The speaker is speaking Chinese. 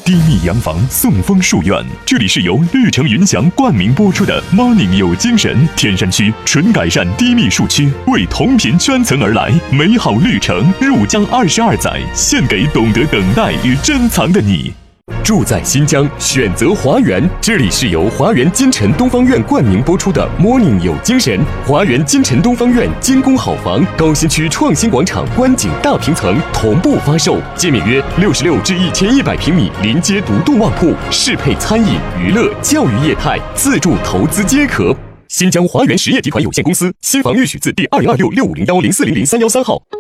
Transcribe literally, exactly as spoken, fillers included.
低密洋房送枫树苑，这里是由绿城云翔冠名播出的 Morning 有精神。天山区纯改善低密树区，为同频圈层而来，美好绿城入江二十二载，献给懂得等待与珍藏的你。 住在新疆，选择华园。这里是由华园金城东方苑冠名播出的 Morning 有精神。华园金城东方苑精工好房，高新区创新广场观景大平层同步发售，界面约六十六至一千一百平米，临街独栋旺铺，适配餐饮、娱乐、教育业态，自住投资皆可。新疆华园实业集团有限公司新房预许字第二零二六六五零幺零四零零三幺三号。